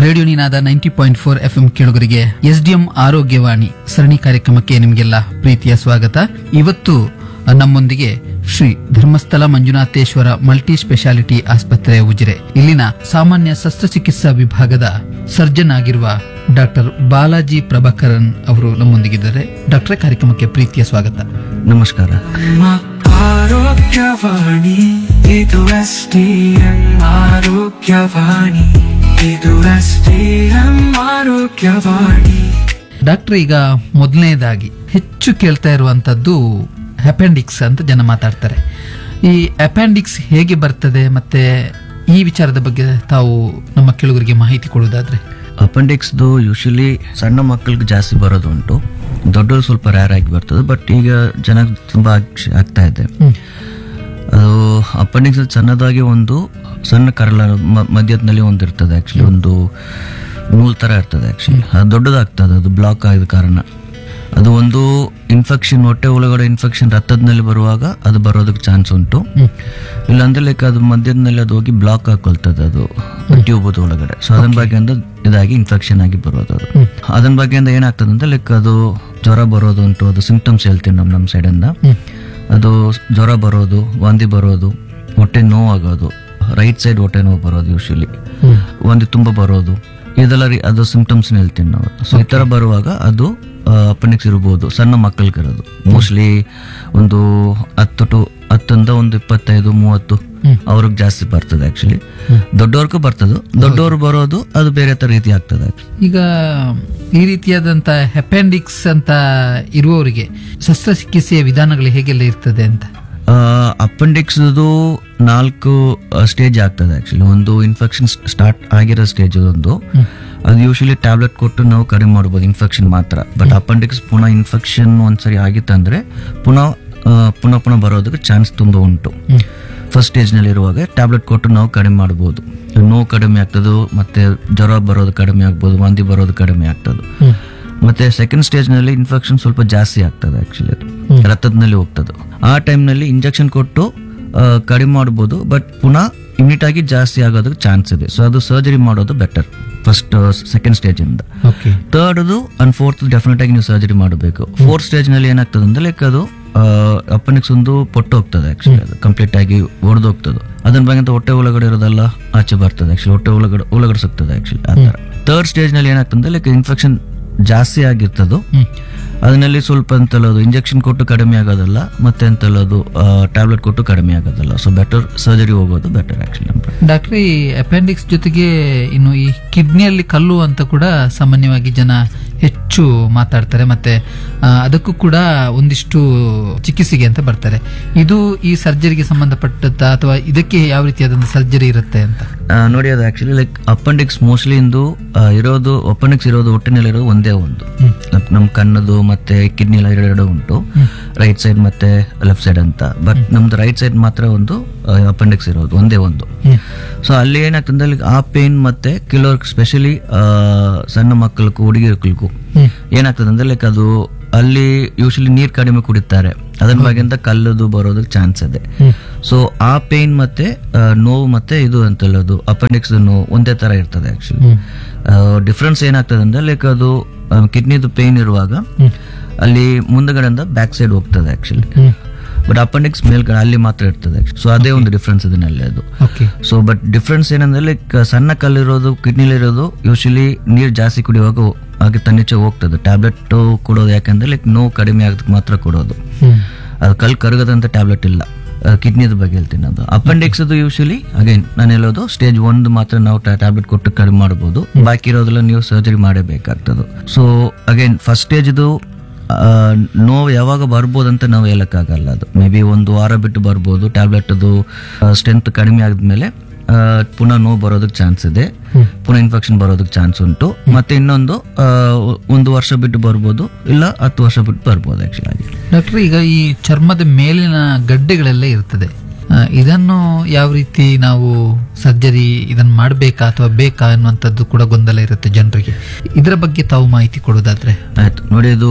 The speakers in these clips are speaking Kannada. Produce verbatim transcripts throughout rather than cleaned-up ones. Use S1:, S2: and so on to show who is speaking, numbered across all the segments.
S1: ರೇಡಿಯೋ ನಿನಾದ ninety point four F M ಕೇಳುಗರಿಗೆ ಎಸ್ಡಿಎಂ ಆರೋಗ್ಯವಾಣಿ ಸರಣಿ ಕಾರ್ಯಕ್ರಮಕ್ಕೆ ನಿಮಗೆಲ್ಲ ಪ್ರೀತಿಯ ಸ್ವಾಗತ. ಇವತ್ತು ನಮ್ಮೊಂದಿಗೆ ಶ್ರೀ ಧರ್ಮಸ್ಥಳ ಮಂಜುನಾಥೇಶ್ವರ ಮಲ್ಟಿ ಸ್ಪೆಷಾಲಿಟಿ ಆಸ್ಪತ್ರೆ ಉಜಿರೆ ಇಲ್ಲಿನ ಸಾಮಾನ್ಯ ಶಸ್ತ್ರಚಿಕಿತ್ಸಾ ವಿಭಾಗದ ಸರ್ಜನ್ ಆಗಿರುವ ಡಾಕ್ಟರ್ ಬಾಲಾಜಿ ಪ್ರಭಾಕರನ್ ಅವರು ನಮ್ಮೊಂದಿಗಿದ್ದಾರೆ. ಡಾಕ್ಟರ್, ಕಾರ್ಯಕ್ರಮಕ್ಕೆ ಪ್ರೀತಿಯ ಸ್ವಾಗತ.
S2: ನಮಸ್ಕಾರ.
S3: ಆರೋಗ್ಯವಾಣಿ ಇದು ಎಸ್ಡಿಎಂ ಆರೋಗ್ಯವಾಣಿ ಇದು ಎಸ್ಡಿಎಂ ಆರೋಗ್ಯವಾಣಿ.
S1: ಡಾಕ್ಟರ್, ಈಗ ಮೊದಲನೇದಾಗಿ ಹೆಚ್ಚು ಕೇಳ್ತಾ ಇರುವಂತದ್ದು ಅಪೆಂಡಿಕ್ಸ್ ಅಂತ ಜನ ಮಾತಾಡ್ತಾರೆ. ಈ ಅಪೆಂಡಿಕ್ಸ್ ಹೇಗೆ ಬರ್ತದೆ ಮತ್ತೆ ಈ ವಿಚಾರದ ಬಗ್ಗೆ ತಾವು ನಮ್ಮ ಕೇಳುಗರಿಗೆ ಮಾಹಿತಿ ಕೊಡುವುದಾದ್ರೆ?
S2: ಅಪೆಂಡಿಕ್ಸ್ದು ಯೂಶಲಿ ಸಣ್ಣ ಮಕ್ಕಳಿಗೆ ಜಾಸ್ತಿ ಬರೋದು ಉಂಟು, ದೊಡ್ಡವರು ಸ್ವಲ್ಪ ರೇರ್ ಆಗಿ ಬರ್ತದೆ. ಬಟ್ ಈಗ ಜನ ತುಂಬಾ ಆಗ್ತಾ ಇದೆ. ಅದು ಅಪೆಂಡಿಕ್ಸ್ ಸಣ್ಣದಾಗಿ ಒಂದು ಸಣ್ಣ ಕರಳ ಮಧ್ಯದಲ್ಲಿ ಒಂದು ಇರ್ತದೆ, ಆಕ್ಚುಲಿ ಒಂದು ನೂಲ್ ತರ ಇರ್ತದೆ. ಆಕ್ಚುಲಿ ಅದು ದೊಡ್ಡದಾಗ್ತದೆ, ಅದು ಬ್ಲಾಕ್ ಆಗಿದ ಕಾರಣ. ಅದು ಒಂದು ಇನ್ಫೆಕ್ಷನ್, ಹೊಟ್ಟೆ ಒಳಗಡೆ ಇನ್ಫೆಕ್ಷನ್ ರಕ್ತದಲ್ಲಿ ಬರುವಾಗ ಅದು ಬರೋದಕ್ಕೆ ಚಾನ್ಸ್ ಉಂಟು. ಇಲ್ಲಾಂದ್ರೆ ಲೈಕ್ ಅದು ಮಧ್ಯದಲ್ಲಿ ಅದು ಹೋಗಿ ಬ್ಲಾಕ್ ಹಾಕೊಳ್ತದೆ, ಅದು ಟ್ಯೂಬ್ ಒಳಗಡೆ. ಸೊ ಅದನ್ನ ಬಗ್ಗೆಯಿಂದ ಇದಾಗಿ ಇನ್ಫೆಕ್ಷನ್ ಆಗಿ ಬರೋದು. ಅದು ಅದನ್ನ ಬಗ್ಗೆಯಿಂದ ಏನಾಗ್ತದೆ ಅಂತ ಲೈಕ್ ಅದು ಜ್ವರ ಬರೋದು ಉಂಟು. ಅದು ಸಿಂಪ್ಟಮ್ಸ್ ಹೇಳ್ತೀನಿ ನಮ್ ನಮ್ಮ ಸೈಡಿಂದ. ಅದು ಜ್ವರ ಬರೋದು, ವಾಂತಿ ಬರೋದು, ಹೊಟ್ಟೆ ನೋವು ಆಗೋದು, ರೈಟ್ ಸೈಡ್ ಹೊಟ್ಟೆ ನೋವು ಬರೋದು, ಯೂಶಲಿ ವಾಂತಿ ತುಂಬಾ ಬರೋದು, ಇದೆಲ್ಲ ಅದು ಸಿಂಪ್ಟಮ್ಸ್ ಹೇಳ್ತೀನಿ ನಾವು. ಸೊ ಈ ತರ ಬರುವಾಗ ಅದು ಅಪೆಂಡಿಕ್ಸ್ ಇರಬಹುದು. ಸಣ್ಣ ಮಕ್ಕಳಿಗೆ ಇರೋದು ಮೋಸ್ಟ್ಲಿ ಒಂದು ಹತ್ತು ಟು ಹತ್ತರಿಂದ ಒಂದು ಇಪ್ಪತ್ತೈದು ಮೂವತ್ತು ಅವ್ರಿಗೆ ಜಾಸ್ತಿ ಬರ್ತದೆ. ಆಕ್ಚುಲಿ ದೊಡ್ಡವ್ರಿಗೂ ಬರ್ತದೆ. ದೊಡ್ಡವರು ಬರೋದು ಅದು ಬೇರೆ ತರ ರೀತಿ ಆಗ್ತದೆ.
S1: ಈಗ ಈ ರೀತಿಯಾದಂತ ಅಪೆಂಡಿಕ್ಸ್ ಅಂತ ಇರುವವರಿಗೆ ಶಸ್ತ್ರಚಿಕಿತ್ಸೆಯ ವಿಧಾನಗಳು ಹೇಗೆಲ್ಲ ಇರ್ತದೆ ಅಂತ?
S2: ಅಪೆಂಡಿಕ್ಸ್ ನಾಲ್ಕು ಸ್ಟೇಜ್ ಆಗ್ತದೆ. ಆಕ್ಚುಲಿ ಒಂದು ಇನ್ಫೆಕ್ಷನ್ ಸ್ಟಾರ್ಟ್ ಆಗಿರೋ ಸ್ಟೇಜ್ ಒಂದು, ಅದು ಯೂಶಲಿ ಟ್ಯಾಬ್ಲೆಟ್ ಕೊಟ್ಟು ನಾವು ಕಡಿಮೆ ಮಾಡಬಹುದು, ಇನ್ಫೆಕ್ಷನ್ ಮಾತ್ರ. ಬಟ್ ಅಪೆಂಡಿಕ್ಸ್ ಪುನಃ ಇನ್ಫೆಕ್ಷನ್ ಒಂದ್ಸರಿ ಆಗಿತ್ತಂದ್ರೆ ಪುನಃ ಪುನಃ ಪುನಃ ಬರೋದಕ್ಕೆ ಚಾನ್ಸ್ ತುಂಬಾ ಉಂಟು. ಫಸ್ಟ್ ಸ್ಟೇಜ್ ನಲ್ಲಿ ಇರುವಾಗ ಟ್ಯಾಬ್ಲೆಟ್ ಕೊಟ್ಟು ನಾವು ಕಡಿಮೆ ಮಾಡಬಹುದು, ನೋವು ಕಡಿಮೆ ಆಗ್ತದೆ, ಮತ್ತೆ ಜ್ವರ ಬರೋದು ಕಡಿಮೆ ಆಗ್ಬೋದು, ವಾಂತಿ ಬರೋದು ಕಡಿಮೆ ಆಗ್ತದೆ. ಮತ್ತೆ ಸೆಕೆಂಡ್ ಸ್ಟೇಜ್ ನಲ್ಲಿ ಇನ್ಫೆಕ್ಷನ್ ಸ್ವಲ್ಪ ಜಾಸ್ತಿ ಆಗ್ತದೆ. ಆಕ್ಚುಲಿ ಅದು ರಕ್ತದಲ್ಲಿ ಹೋಗ್ತದೆ. ಆ ಟೈಮ್ ನಲ್ಲಿ ಇಂಜೆಕ್ಷನ್ ಕೊಟ್ಟು ಕಡಿಮೆ ಮಾಡಬಹುದು, ಬಟ್ ಪುನಃ ಇಮಿಡಿಯೇಟ್ ಆಗಿ ಜಾಸ್ತಿ ಆಗೋದಕ್ಕೆ ಚಾನ್ಸ್ ಇದೆ. ಸೊ ಅದು ಸರ್ಜರಿ ಮಾಡೋದು ಬೆಟರ್ ಫಸ್ಟ್ ಸೆಕೆಂಡ್ ಸ್ಟೇಜ್ ಇಂದ. ಥರ್ಡ್ ಅಂಡ್ ಫೋರ್ತ್ ಡೆಫಿನೆಟ್ ಆಗಿ ನೀವು ಸರ್ಜರಿ ಮಾಡಬೇಕು. ಫೋರ್ತ್ ಸ್ಟೇಜ್ ನಲ್ಲಿ ಏನಾಗ್ತದೆ ಅಂದ್ರೆ ಲೈಕ್ ಅದು ಅಪೆಂಡಿಕ್ಸ್ ಒಂದು ಪೊಟ್ಟು ಹೋಗ್ತದೆ. ಆಕ್ಚುಲಿ ಅದು ಕಂಪ್ಲೀಟ್ ಆಗಿ ಒಡೆದು ಹೋಗ್ತದೆ. ಅದನ್ನ ಬಗ್ಗೆ ಹೊಟ್ಟೆ ಒಳಗಡೆ ಇರೋದೆಲ್ಲ ಆಚೆ ಬರ್ತದೆ. ಆಕ್ಚುಲಿ ಹೊಟ್ಟೆ ಒಳಗಡೆ ಒಳಗಡೆ ಸಿಗ್ತದೆ. ಆಕ್ಚುಲಿ ಆ ತರ ಥರ್ಡ್ ಸ್ಟೇಜ್ ನಲ್ಲಿ ಏನಾಗ್ತದೆ ಲೈಕ್ ಇನ್ಫೆಕ್ಷನ್ ಜಾಸ್ತಿ ಆಗಿರ್ತದೆ. ಅದರಲ್ಲಿ ಸ್ವಲ್ಪ ಅಂತಲ್ಲದು ಇಂಜೆಕ್ಷನ್ ಕೊಟ್ಟು ಕಡಿಮೆ ಆಗೋದಲ್ಲ, ಮತ್ತೆ ಅಂತಲ್ಲದು ಟ್ಯಾಬ್ಲೆಟ್ ಕೊಟ್ಟು ಕಡಿಮೆ ಆಗೋದಲ್ಲ. ಸೊ ಬೆಟರ್ ಸರ್ಜರಿ ಹೋಗೋದು ಬೆಟರ್. ಆಕ್ಚುಲಿ
S1: ಡಾಕ್ಟರ್, ಈ ಅಪೆಂಡಿಕ್ಸ್ ಜೊತೆಗೆ ಇನ್ನು ಈ ಕಿಡ್ನಿಯಲ್ಲಿ ಕಲ್ಲು ಅಂತ ಕೂಡ ಸಾಮಾನ್ಯವಾಗಿ ಜನ ಹೆಚ್ಚು ಮಾತಾಡ್ತಾರೆ. ಮತ್ತೆ ಅದಕ್ಕೂ ಕೂಡ ಒಂದಿಷ್ಟು ಚಿಕಿತ್ಸೆಗೆ ಅಂತ ಬರ್ತಾರೆ. ಇದು ಈ ಸರ್ಜರಿಗೆ ಸಂಬಂಧಪಟ್ಟಂತ ಅಥವಾ ಇದಕ್ಕೆ ಯಾವ ರೀತಿಯಾದ ಸರ್ಜರಿ ಇರುತ್ತೆ ಅಂತ
S2: ನೋಡಿ? ಅದು ಆಕ್ಚುಲಿ ಲೈಕ್ ಅಪೆಂಡಿಕ್ಸ್ ಮೋಸ್ಟ್ಲಿ ಇಂದು ಇರೋದು ಅಪೆಂಡಿಕ್ಸ್ ಇರೋದು ಹೊಟ್ಟೆನಲ್ಲಿರೋದು ಒಂದೇ ಒಂದು, ನಮ್ ಕಣ್ಣದು ಮತ್ತೆ ಕಿಡ್ನಿ ಎಲ್ಲ ಎರಡು ಉಂಟು, ರೈಟ್ ಸೈಡ್ ಮತ್ತೆ ಲೆಫ್ಟ್ ಸೈಡ್ ಅಂತ. ಬಟ್ ನಮ್ದು ರೈಟ್ ಸೈಡ್ ಮಾತ್ರ ಒಂದು ಅಪೆಂಡಿಕ್ಸ್ ಇರೋದು ಒಂದೇ ಒಂದು. ಸೊ ಅಲ್ಲಿ ಏನಾಗ್ತದೆ ಆ ಪೇನ್ ಮತ್ತೆ ಕೆಲವ್ರಿಗೆ ಸ್ಪೆಷಲಿ ಸಣ್ಣ ಮಕ್ಕಳಿಗೂ ಹುಡುಗಿರ್ಗಳಿಗೂ ಏನಾಗ್ತದೆ ಅಂದ್ರೆ ಲೈಕ್ ಅದು ಅಲ್ಲಿ ಯೂಶಲಿ ನೀರ್ ಕಡಿಮೆ ಕುಡಿತಾರೆ, ಅದನ್ನ ಬಗ್ಗೆಂತ ಕಲ್ಲದು ಬರೋದಕ್ಕೆ ಚಾನ್ಸ್ ಇದೆ. ಸೊ ಆ ಪೇನ್ ಮತ್ತೆ ನೋವು ಮತ್ತೆ ಇದು ಅಂತಲ್ಲದು ಅಪೆಂಡಿಕ್ಸ್ ನೋವು ಒಂದೇ ತರ ಇರ್ತದೆ. ಆಕ್ಚುಲಿ ಡಿಫ್ರೆನ್ಸ್ ಏನಾಗ್ತದೆ ಅಂದ್ರೆ ಲೈಕ್ ಅದು ಕಿಡ್ನಿದು ಪೇನ್ ಇರುವಾಗ ಅಲ್ಲಿ ಮುಂದಗಡೆಯಿಂದ ಬ್ಯಾಕ್ ಸೈಡ್ ಹೋಗ್ತದೆ ಆಕ್ಚುಲಿ. ಬಟ್ ಅಪೆಂಡಿಕ್ಸ್ ಮೇಲ್ಗಡೆ ಅಲ್ಲಿ ಮಾತ್ರ ಇರ್ತದೆ. ಸೊ ಅದೇ ಒಂದು ಡಿಫ್ರೆನ್ಸ್ ಇದನ್ನಲ್ಲಿ ಅದು. ಸೊ ಬಟ್ ಡಿಫ್ರೆನ್ಸ್ ಏನಂದ್ರೆ ಲೈಕ್ ಸಣ್ಣ ಕಲ್ಲಿರೋದು ಕಿಡ್ನಿಲಿರೋದು ಯೂಶಲಿ ನೀರ್ ಜಾಸ್ತಿ ಕುಡಿಯುವಾಗ ಹಾಗೆ ತನ್ನಿಚ್ಚೆ ಹೋಗ್ತದೆ. ಟ್ಯಾಬ್ಲೆಟ್ ಕೊಡೋದು ಯಾಕಂದ್ರೆ ಲೈಕ್ ನೋವು ಕಡಿಮೆ ಆಗೋದಕ್ಕೆ ಮಾತ್ರ ಕೊಡೋದು. ಅದು ಕಲ್ ಕರಗದಂತ ಟ್ಯಾಬ್ಲೆಟ್ ಇಲ್ಲ. ಕಿಡ್ನಿದ ಬಗ್ಗೆ ಹೇಳ್ತೀನಿ. ಅದು ಅಪೆಂಡಿಕ್ಸ್ ಯೂಶಲಿ ಅಗೈನ್ ನಾನು ಹೇಳೋದು ಸ್ಟೇಜ್ ಒಂದು ಮಾತ್ರ ನಾವು ಟ್ಯಾಬ್ಲೆಟ್ ಕೊಟ್ಟು ಕಡಿಮೆ ಮಾಡಬಹುದು, ಬಾಕಿ ಇರೋದೆಲ್ಲ ನೀವು ಸರ್ಜರಿ ಮಾಡಬೇಕಾಗ್ತದೆ. ಸೊ ಅಗೈನ್ ಫಸ್ಟ್ ಸ್ಟೇಜ್ ಇದು ನೋವು ಯಾವಾಗ ಬರ್ಬೋದಂತ ನಾವು ಹೇಳಕ್ಕಾಗಲ್ಲ. ಅದು ಮೇ ಬಿ ಒಂದು ವಾರ ಬಿಟ್ಟು ಬರ್ಬೋದು. ಟ್ಯಾಬ್ಲೆಟ್ ಅದು ಸ್ಟ್ರೆಂತ್ ಕಡಿಮೆ ಆದ್ಮೇಲೆ ಪುನಃ ನೋವು ಬರೋದಕ್ಕೆ ಚಾನ್ಸ್ ಇದೆ, ಪುನಃ ಇನ್ಫೆಕ್ಷನ್ ಬರೋದಕ್ಕೆ ಚಾನ್ಸ್ ಉಂಟು. ಮತ್ತೆ ಇನ್ನೊಂದು ಒಂದು ವರ್ಷ ಬಿಟ್ಟು ಬರ್ಬೋದು, ಇಲ್ಲ ಹತ್ತು ವರ್ಷ ಬಿಟ್ಟು ಬರ್ಬೋದು ಆಕ್ಚುಲಿ.
S1: ಡಾಕ್ಟರ್, ಈಗ ಈ ಚರ್ಮದ ಮೇಲಿನ ಗಡ್ಡೆಗಳೆಲ್ಲ ಇರ್ತದೆ, ಆ, ಇದನ್ನು ಯಾವ ರೀತಿ ನಾವು ಸರ್ಜರಿ ಇದನ್ನು ಮಾಡಬೇಕಾ ಅಥವಾ ಬೇಕಾ ಅನ್ನುವಂಥದ್ದು ಕೂಡ ಗೊಂದಲ ಇರುತ್ತೆ ಜನರಿಗೆ. ಇದರ ಬಗ್ಗೆ ತಾವು ಮಾಹಿತಿ ಕೊಡೋದಾದ್ರೆ?
S2: ಆಯ್ತು ನೋಡಿ, ಇದು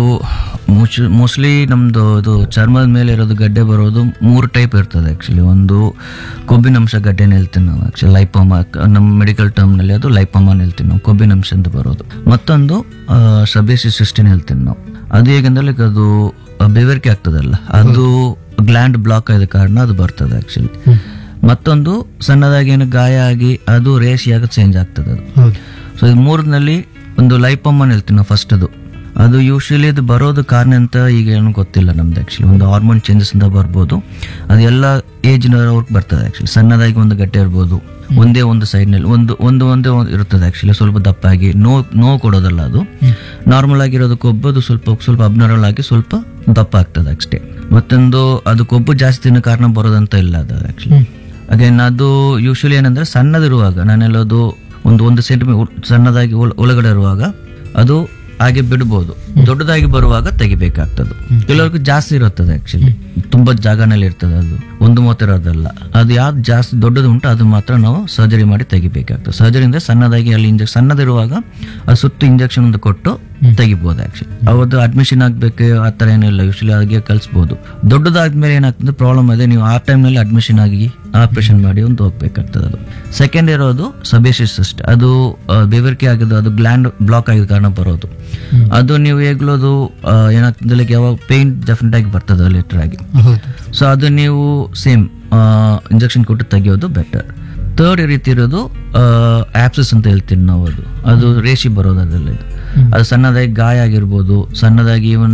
S2: ಮೋಸ್ಟ್ಲಿ ನಮ್ದು ಇದು ಚರ್ಮದ ಮೇಲೆ ಇರೋದು ಗಡ್ಡೆ ಬರೋದು ಮೂರು ಟೈಪ್ ಇರ್ತದೆ ಆಕ್ಚುಲಿ. ಒಂದು ಕೊಬ್ಬಿನಂಶ ಗಡ್ಡೆನ ಹೇಳ್ತೀವಿ ನಾವು, ಆಕ್ಚುಲಿ ಲೈಪೋಮಾ, ನಮ್ಮ ಮೆಡಿಕಲ್ ಟರ್ಮ್ ನಲ್ಲಿ ಅದು ಲೈಪೋಮಾ ಹೇಳ್ತೀವಿ ನಾವು, ಕೊಬ್ಬಿನಂಶ ಅಂತ ಬರೋದು. ಮತ್ತೊಂದು ಸಬೇಸಿಸ್ ಸಿಸ್ಟಿನ್ ಹೇಳ್ತೀವಿ ನಾವು. ಅದು ಹೇಗೆಂದ್ರೆ ಲೈಕ್ ಅದು ಬೆವರಿಕೆ ಆಗ್ತದಲ್ಲ, ಅದು ಗ್ಲ್ಯಾಂಡ್ ಬ್ಲಾಕ್ ಆದ ಕಾರಣ ಅದು ಬರ್ತದೆ ಆಕ್ಚುಲಿ. ಮತ್ತೊಂದು ಸಣ್ಣದಾಗಿ ಏನು ಗಾಯ ಆಗಿ ಅದು ರೇಷಿಯಾಗಿ ಚೇಂಜ್ ಆಗ್ತದೆ ಅದು. ಸೊ ಇದು ಮೂರನಲ್ಲಿ ಒಂದು ಲೈಪೋಮನ್ ಹೇಳ್ತೀವಿ ನಾವು ಫಸ್ಟ್. ಅದು ಅದು ಯೂಶಲಿ ಅದು ಬರೋದು ಕಾರಣ ಅಂತ ಈಗ ಏನು ಗೊತ್ತಿಲ್ಲ ನಮ್ದು ಆಕ್ಚುಲಿ. ಒಂದು ಹಾರ್ಮೋನ್ ಚೇಂಜಸ್ ಅಂತ ಬರ್ಬೋದು, ಅದು ಎಲ್ಲ ಏಜ್ನವ್ರಿಗೆ ಬರ್ತದೆ ಆಕ್ಚುಲಿ. ಸಣ್ಣದಾಗಿ ಒಂದು ಗಡ್ಡೆ ಇರ್ಬೋದು, ಒಂದೇ ಒಂದು ಸೈಡ್ ನಲ್ಲಿ ಒಂದು ಒಂದು ಒಂದೇ ಒಂದು ಇರುತ್ತದೆ ಆಕ್ಚುಲಿ, ಸ್ವಲ್ಪ ದಪ್ಪಾಗಿ ನೋವು ನೋವು ಕೊಡೋದಲ್ಲ ಅದು. ನಾರ್ಮಲ್ ಆಗಿರೋದು ಕೊಬ್ಬು ಅದು ಸ್ವಲ್ಪ ಸ್ವಲ್ಪ ಅಬ್ನಾರ್ಮಲ್ ಆಗಿ ಸ್ವಲ್ಪ ದಪ್ಪ ಆಗ್ತದೆ ಅಷ್ಟೇ. ಮತ್ತೊಂದು ಅದು ಕೊಬ್ಬು ಜಾಸ್ತಿ ತಿನ್ನೋ ಕಾರಣ ಬರೋದಂತ ಇಲ್ಲ ಅದು ಆಕ್ಚುಲಿ. ಅಗೇನ್ ಅದು ಯೂಶಲಿ ಏನಂದ್ರೆ ಸಣ್ಣದಿರುವಾಗ, ನಾನೆಲ್ಲದು ಒಂದು ಒಂದು ಸೆಂಟಿಮೀಟರ್ ಸಣ್ಣದಾಗಿ ಒಳಗಡೆ ಇರುವಾಗ ಅದು ಹಾಗೆ ಬಿಡ್ಬೋದು, ದೊಡ್ಡದಾಗಿ ಬರುವಾಗ ತೆಗಿಬೇಕಾಗ್ತದೆ. ಕೆಲವ್ರಿಗೆ ಜಾಸ್ತಿ ಇರುತ್ತದೆ ಆಕ್ಚುಲಿ, ತುಂಬಾ ಜಾಗನಲ್ಲಿ ಇರ್ತದೆ ಅದು, ಒಂದು ಮೂವತ್ತು ಇರೋದಲ್ಲ. ಅದು ಯಾವ್ದು ಜಾಸ್ತಿ ದೊಡ್ಡದು ಉಂಟು ಅದು ಮಾತ್ರ ನಾವು ಸರ್ಜರಿ ಮಾಡಿ ತೆಗಿಬೇಕಾಗ್ತದೆ. ಸರ್ಜರಿ ಅಂದ್ರೆ ಸಣ್ಣದಾಗಿ ಅಲ್ಲಿ ಇಂಜೆಕ್ಷನ್ ಸಣ್ಣದಿರುವಾಗ ಅದು ಸುತ್ತು ಇಂಜೆಕ್ಷನ್ ಒಂದು ಕೊಟ್ಟು ತೆಗಿಬಹುದು ಆಕ್ಚುಲಿ. ಅವತ್ತು ಅಡ್ಮಿಷನ್ ಆಗ್ಬೇಕು ಆ ತರ ಏನಿಲ್ಲ, ಯೂಶಲಿ ಹಾಗೆ ಕಲ್ಸ್ಬೋದು. ದೊಡ್ಡದಾದ್ಮೇಲೆ ಏನಾಗ್ತದೆ ಪ್ರಾಬ್ಲಮ್ ಇದೆ, ನೀವು ಆ ಟೈಮ್ ನಲ್ಲಿ ಅಡ್ಮಿಷನ್ ಆಗಿ ಆಪರೇಷನ್ ಮಾಡಿ ಒಂದು ಹೋಗ್ಬೇಕಾಗ್ತದೆ ಅದು. ಸೆಕೆಂಡ್ ಇರೋದು ಸಬೇಸಿಸ್ ಸಿಸ್ಟ್, ಅದು ಬೆವರಿಕೆ ಆಗಿದ್ದು, ಅದು ಗ್ಲ್ಯಾಂಡ್ ಬ್ಲಾಕ್ ಆಗಿದ ಕಾರಣ ಬರೋದು. ಅದು ನೀವು ಹೇಗ್ಲೋದು ಏನಾಗ್ತದೆ ಯಾವಾಗ ಪೇನ್ ಡೆಫಿನೆಟ್ ಆಗಿ ಬರ್ತದೆ ಲೇಟರ್ ಆಗಿ. ಸೊ ಅದು ನೀವು ಸೇಮ್ ಇಂಜೆಕ್ಷನ್ ಕೊಟ್ಟು ತೆಗಿಯೋದು ಬೆಟರ್. ಥರ್ಡ್ ರೀತಿ ಇರೋದು ಆಪ್ಸಿಸ್ ಅಂತ ಹೇಳ್ತೀವಿ ನಾವು. ಅದು ಅದು ರೇಷಿ ಬರೋದು ಅದೆಲ್ಲ. ಇದು ಅದು ಸಣ್ಣದಾಗಿ ಗಾಯ ಆಗಿರ್ಬೋದು, ಸಣ್ಣದಾಗಿ ಈವನ್